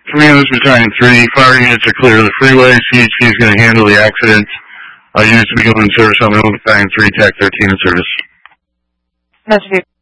Tomatoes Battalion 3, fire units are clear of the freeway. CHP is going to handle the accident. Units will be going in service on my own Battalion 3, TAC 13 in service. Message